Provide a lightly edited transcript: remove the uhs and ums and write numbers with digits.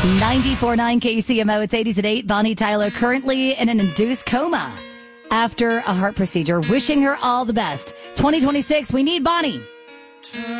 94.9 KCMO. It's 80s at 8. Bonnie Tyler currently in an induced coma after a heart procedure. Wishing her all the best. 2026, we need Bonnie.